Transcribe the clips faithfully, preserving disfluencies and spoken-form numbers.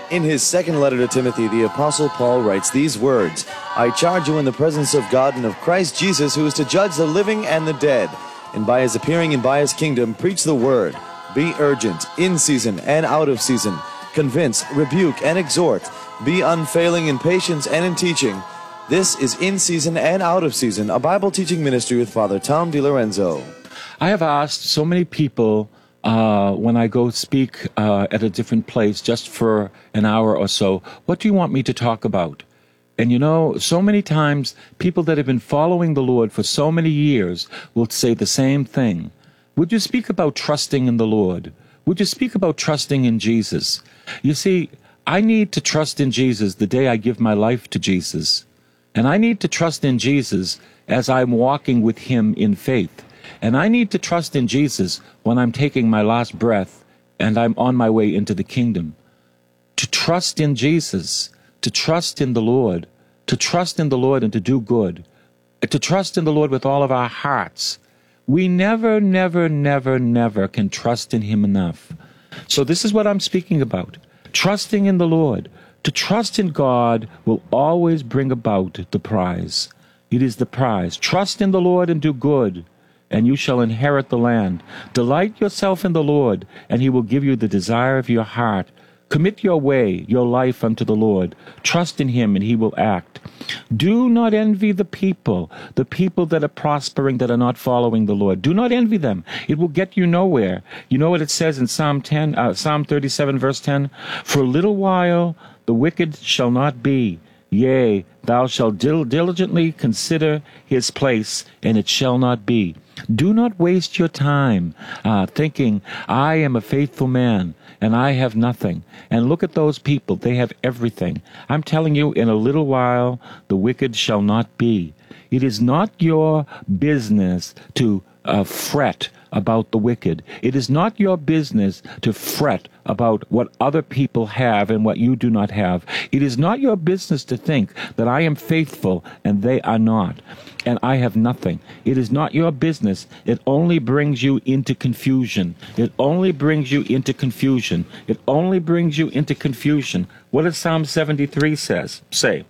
In his second letter to Timothy, the Apostle Paul writes these words, I charge you in the presence of God and of Christ Jesus, who is to judge the living and the dead, and by his appearing and by his kingdom, preach the word. Be urgent, in season and out of season. Convince, rebuke, and exhort. Be unfailing in patience and in teaching. This is In Season and Out of Season, a Bible teaching ministry with Father Tom DiLorenzo. I have asked so many people uh, when I go speak uh, at a different place just for an hour or so, what do you want me to talk about? And you know, so many times people that have been following the Lord for so many years will say the same thing. Would you speak about trusting in the Lord? Would you speak about trusting in Jesus? You see, I need to trust in Jesus the day I give my life to Jesus. And I need to trust in Jesus as I'm walking with him in faith. And I need to trust in Jesus when I'm taking my last breath and I'm on my way into the kingdom. To trust in Jesus, to trust in the Lord, to trust in the Lord and to do good, to trust in the Lord with all of our hearts. We never, never, never, never can trust in him enough. So this is what I'm speaking about. Trusting in the Lord. To trust in God will always bring about the prize. It is the prize. Trust in the Lord and do good, and you shall inherit the land. Delight yourself in the Lord, and he will give you the desire of your heart. Commit your way, your life unto the Lord. Trust in him, and he will act. Do not envy the people, the people that are prospering, that are not following the Lord. Do not envy them. It will get you nowhere. You know what it says in Psalm ten, uh, Psalm thirty-seven, verse ten? For a little while the wicked shall not be. Yea, thou shalt dil- diligently consider his place, and it shall not be. Do not waste your time uh, thinking, I am a faithful man, and I have nothing. And look at those people. They have everything. I'm telling you, in a little while, the wicked shall not be. It is not your business to uh, fret about the wicked. It is not your business to fret about what other people have and what you do not have. It is not your business to think that I am faithful and they are not, and I have nothing. It is not your business. It only brings you into confusion. It only brings you into confusion. It only brings you into confusion. What does Psalm seventy-three says? Say,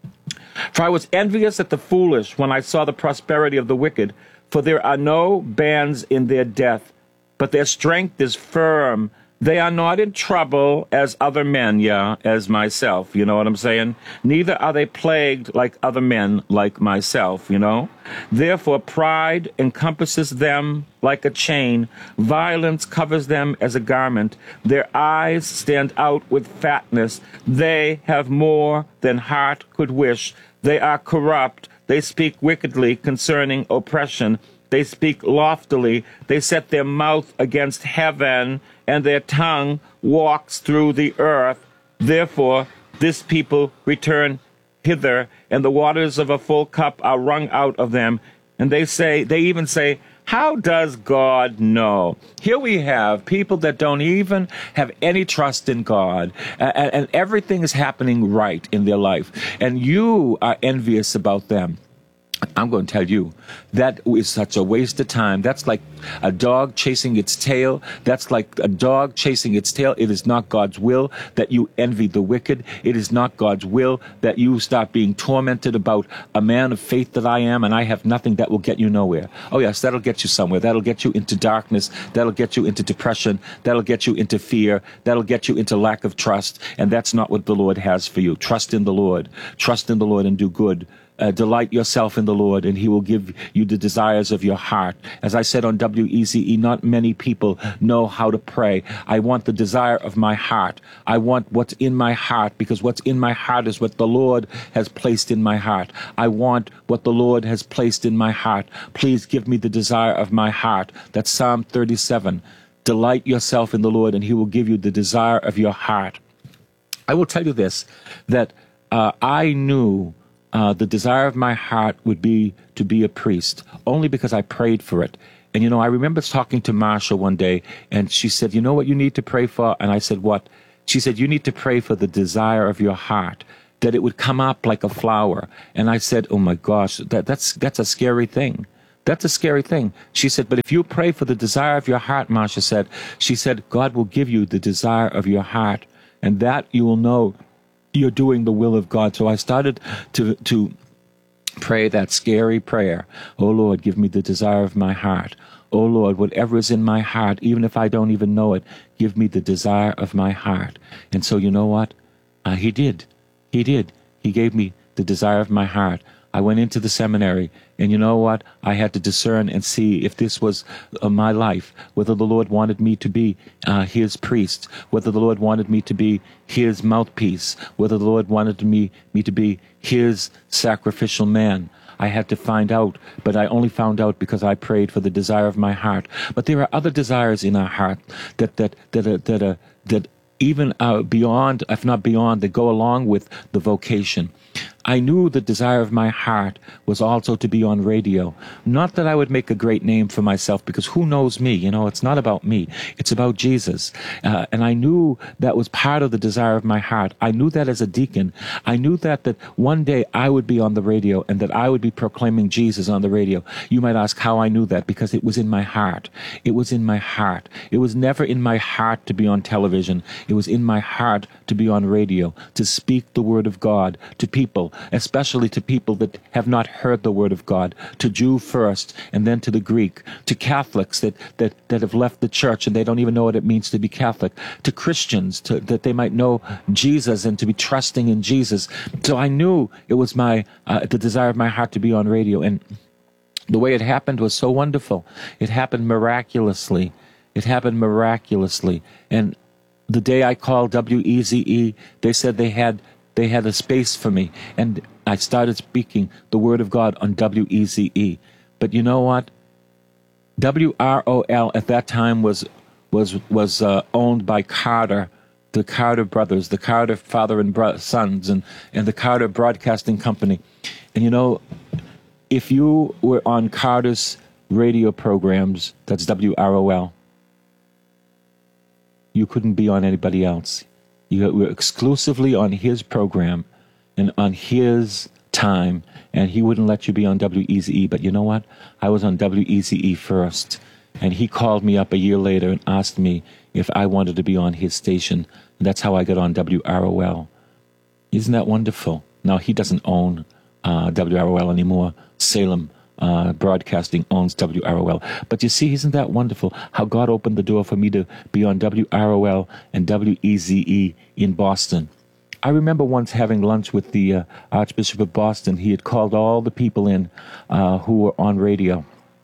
for I was envious at the foolish when I saw the prosperity of the wicked, for there are no bands in their death, but their strength is firm. They are not in trouble as other men, yeah, as myself, you know what I'm saying? Neither are they plagued like other men like myself, you know? Therefore, pride encompasses them like a chain. Violence covers them as a garment. Their eyes stand out with fatness. They have more than heart could wish. They are corrupt. They speak wickedly concerning oppression. They speak loftily. They set their mouth against heaven, and their tongue walks through the earth. Therefore, this people return hither, and the waters of a full cup are wrung out of them. And they say, they even say, how does God know? Here we have people that don't even have any trust in God, and, and everything is happening right in their life, and you are envious about them. I'm going to tell you, that is such a waste of time. That's like a dog chasing its tail. That's like a dog chasing its tail. It is not God's will that you envy the wicked. It is not God's will that you start being tormented about a man of faith that I am and I have nothing. That will get you nowhere. Oh yes, that'll get you somewhere. That'll get you into darkness. That'll get you into depression. That'll get you into fear. That'll get you into lack of trust. And that's not what the Lord has for you. Trust in the Lord. Trust in the Lord and do good. Uh, delight yourself in the Lord, and he will give you the desires of your heart. As I said on W E Z E, not many people know how to pray. I want the desire of my heart. I want what's in my heart, because what's in my heart is what the Lord has placed in my heart. I want what the Lord has placed in my heart. Please give me the desire of my heart. That's Psalm thirty-seven. Delight yourself in the Lord, and he will give you the desire of your heart. I will tell you this, that uh, I knew Uh, the desire of my heart would be to be a priest, only because I prayed for it. And, you know, I remember talking to Marsha one day, and she said, you know what you need to pray for? And I said, what? She said, you need to pray for the desire of your heart, that it would come up like a flower. And I said, oh, my gosh, that, that's that's a scary thing. That's a scary thing. She said, but if you pray for the desire of your heart, Marsha said, she said, God will give you the desire of your heart. and that you will know you're doing the will of God. So I started to to pray that scary prayer. Oh Lord, give me the desire of my heart. Oh Lord, whatever is in my heart, even if I don't even know it, give me the desire of my heart. And so you know what? Uh, he did. He did. He gave me the desire of my heart. I went into the seminary, and you know what? I had to discern and see if this was uh, my life, whether the Lord wanted me to be uh, his priest, whether the Lord wanted me to be his mouthpiece, whether the Lord wanted me, me to be his sacrificial man. I had to find out, but I only found out because I prayed for the desire of my heart. But there are other desires in our heart that that that are, that are, that even uh, beyond, if not beyond, that go along with the vocation. I knew the desire of my heart was also to be on radio. Not that I would make a great name for myself, because who knows me? You know, it's not about me. It's about Jesus. Uh, and I knew that was part of the desire of my heart. I knew that as a deacon. I knew that, that one day I would be on the radio and that I would be proclaiming Jesus on the radio. You might ask how I knew that, because it was in my heart. It was in my heart. It was never in my heart to be on television. It was in my heart to be on radio, to speak the word of God to people, especially to people that have not heard the word of God, to Jew first and then to the Greek, to Catholics that, that, that have left the church and they don't even know what it means to be Catholic, to Christians to, that they might know Jesus and to be trusting in Jesus. So I knew it was my uh, the desire of my heart to be on radio, and the way it happened was so wonderful. It happened miraculously. It happened miraculously. And the day I called W E Z E, they said they had They had a space for me, and I started speaking the word of God on W E Z E. But you know what? W R O L at that time was was was uh, owned by Carter, the Carter brothers, the Carter father and bro- sons, and and the Carter Broadcasting Company. And you know, if you were on Carter's radio programs, that's W R O L, you couldn't be on anybody else. You were exclusively on his program and on his time, and he wouldn't let you be on W E Z E. But you know what? I was on W E Z E first, and he called me up a year later and asked me if I wanted to be on his station. And that's how I got on W R O L. Isn't that wonderful? Now, he doesn't own uh, W R O L anymore. Salem Uh, Broadcasting owns W R O L. But you see, isn't that wonderful how God opened the door for me to be on W R O L and W E Z E in Boston? I remember once having lunch with the uh, Archbishop of Boston. He had called all the people in uh, who were on radio.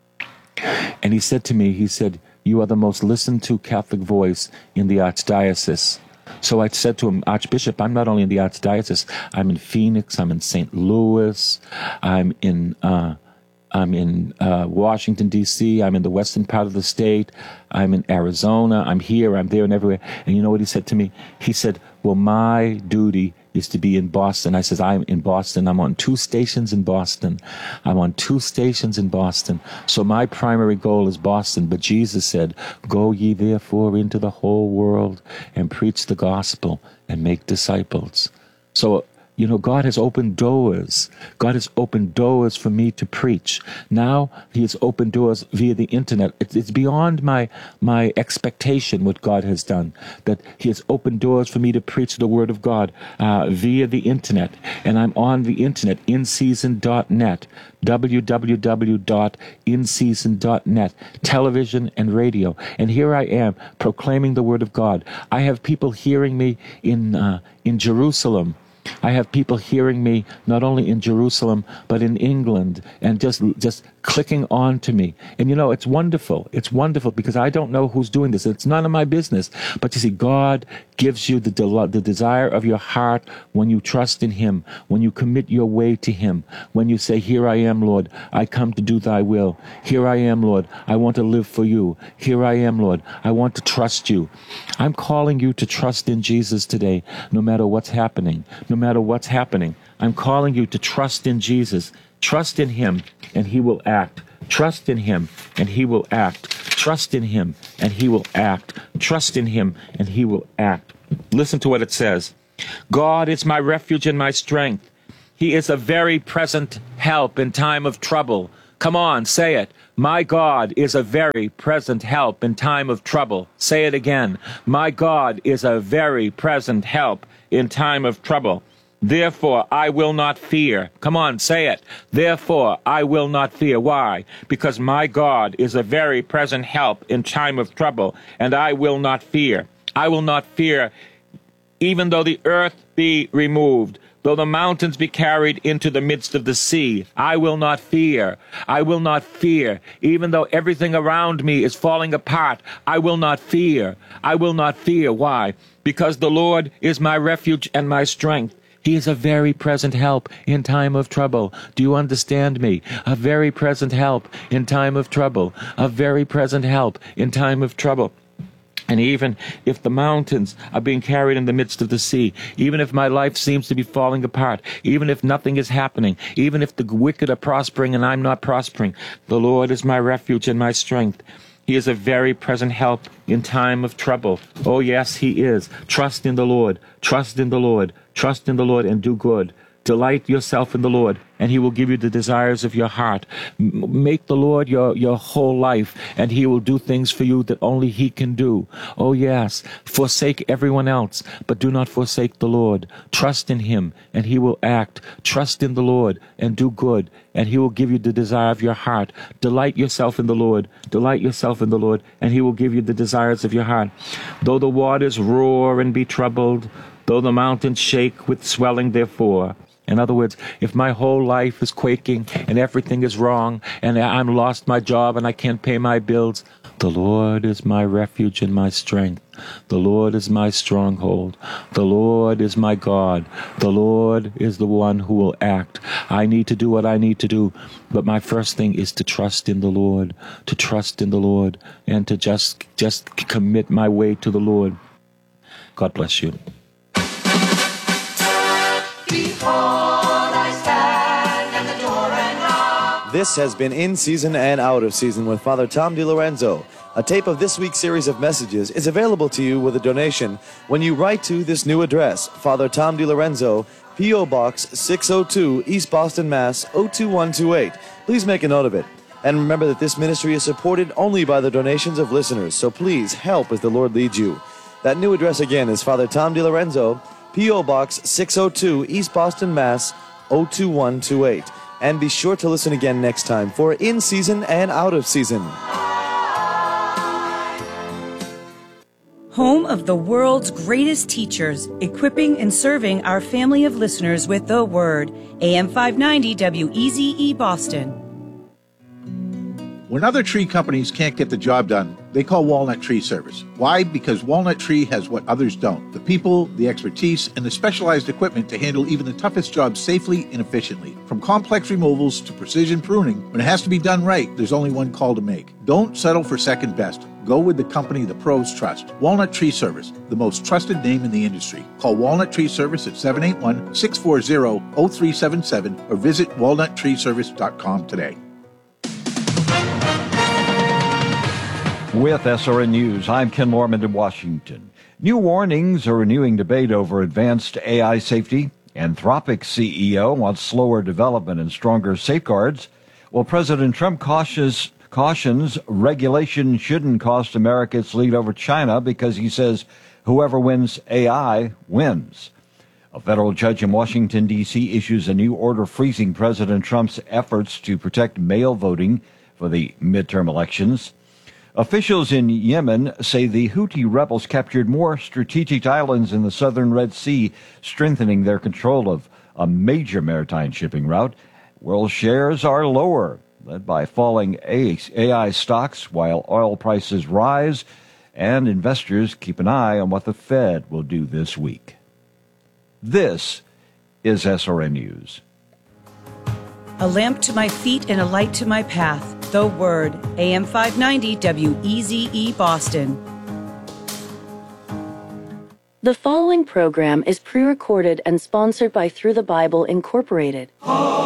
And he said to me, he said, "You are the most listened to Catholic voice in the Archdiocese." So I said to him, "Archbishop, I'm not only in the Archdiocese, I'm in Phoenix, I'm in Saint Louis, I'm in... Uh, I'm in uh, Washington, D C, I'm in the western part of the state, I'm in Arizona, I'm here, I'm there, and everywhere." And you know what he said to me? He said, "Well, my duty is to be in Boston." I said, "I'm in Boston. I'm on two stations in Boston. I'm on two stations in Boston. So my primary goal is Boston." But Jesus said, "Go ye therefore into the whole world and preach the gospel and make disciples." So, you know, God has opened doors. God has opened doors for me to preach. Now he has opened doors via the internet. It's, it's beyond my my expectation what God has done, that he has opened doors for me to preach the word of God uh, via the internet. And I'm on the internet, in season dot net, w w w dot in season dot net, television and radio. And here I am proclaiming the word of God. I have people hearing me in uh, in Jerusalem. I have people hearing me not only in Jerusalem, but in England, and just just clicking on to me. And you know, it's wonderful. It's wonderful because I don't know who's doing this. It's none of my business. But you see, God gives you the del- the desire of your heart when you trust in him, when you commit your way to him, when you say, "Here I am, Lord. I come to do thy will. Here I am, Lord. I want to live for you. Here I am, Lord. I want to trust you." I'm calling you to trust in Jesus today, no matter what's happening. No matter what's happening, I'm calling you to trust in Jesus. Trust in him, and he will act. Trust in him, and he will act. Trust in him, and he will act. Trust in him, and he will act. Listen to what it says. "God is my refuge and my strength. He is a very present help in time of trouble. Come on, say it. My God is a very present help in time of trouble. Say it again. My God is a very present help in time of trouble. Therefore, I will not fear. Come on, say it. Therefore, I will not fear. Why? Because my God is a very present help in time of trouble, and I will not fear. I will not fear, even though the earth be removed, though the mountains be carried into the midst of the sea. I will not fear. I will not fear. Even though everything around me is falling apart, I will not fear. I will not fear. Why? Because the Lord is my refuge and my strength. He is a very present help in time of trouble. Do you understand me? A very present help in time of trouble. A very present help in time of trouble. And even if the mountains are being carried in the midst of the sea, even if my life seems to be falling apart, even if nothing is happening, even if the wicked are prospering and I'm not prospering, the Lord is my refuge and my strength. He is a very present help in time of trouble. Oh, yes, he is. Trust in the Lord. Trust in the Lord. Trust in the Lord and do good. Delight yourself in the Lord, and he will give you the desires of your heart. M- make the Lord your, your whole life, and he will do things for you that only he can do. Oh, yes. Forsake everyone else, but do not forsake the Lord. Trust in him, and he will act. Trust in the Lord, and do good, and he will give you the desire of your heart. Delight yourself in the Lord. Delight yourself in the Lord, and he will give you the desires of your heart. Though the waters roar and be troubled, though the mountains shake with swelling therefore. In other words, if my whole life is quaking and everything is wrong and I'm lost my job and I can't pay my bills, the Lord is my refuge and my strength. The Lord is my stronghold. The Lord is my God. The Lord is the one who will act. I need to do what I need to do, but my first thing is to trust in the Lord, to trust in the Lord, and to just, just commit my way to the Lord. God bless you. Behold, I stand at the door and knock. This has been In Season and Out of Season with Father Tom DiLorenzo. A tape of this week's series of messages is available to you with a donation when you write to this new address, Father Tom DiLorenzo, P O. Box six oh two, East Boston, Mass. oh two one two eight. Please make a note of it. And remember that this ministry is supported only by the donations of listeners, so please help as the Lord leads you. That new address again is Father Tom DiLorenzo, P O. Box six oh two, East Boston, Mass. oh two one two eight. And be sure to listen again next time for In Season and Out of Season. Home of the world's greatest teachers, equipping and serving our family of listeners with the Word. A M five ninety W E Z E Boston. When other tree companies can't get the job done, they call Walnut Tree Service. Why? Because Walnut Tree has what others don't. The people, the expertise, and the specialized equipment to handle even the toughest jobs safely and efficiently. From complex removals to precision pruning, when it has to be done right, there's only one call to make. Don't settle for second best. Go with the company the pros trust. Walnut Tree Service, the most trusted name in the industry. Call Walnut Tree Service at seven eight one, six four zero, zero three seven seven or visit walnut tree service dot com today. With S R N News, I'm Ken Lorman in Washington. New warnings are renewing debate over advanced A I safety. Anthropic's C E O wants slower development and stronger safeguards, while President Trump cautions, cautions regulation shouldn't cost America its lead over China because he says whoever wins A I wins. A federal judge in Washington, D C issues a new order freezing President Trump's efforts to protect mail voting for the midterm elections. Officials in Yemen say the Houthi rebels captured more strategic islands in the southern Red Sea, strengthening their control of a major maritime shipping route. World shares are lower, led by falling A I stocks while oil prices rise, and investors keep an eye on what the Fed will do this week. This is S R N News. A lamp to my feet and a light to my path. The Word. A M five ninety W E Z E Boston. The following program is pre-recorded and sponsored by Through the Bible Incorporated.